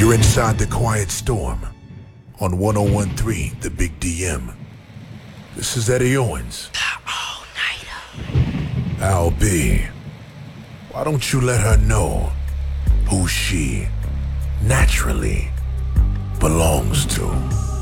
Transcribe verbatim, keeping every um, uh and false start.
You're inside the Quiet Storm on one oh one point three The Big D M. This is Eddie Owens. The all-nighter. Al B. Why don't you let her know who she naturally belongs to?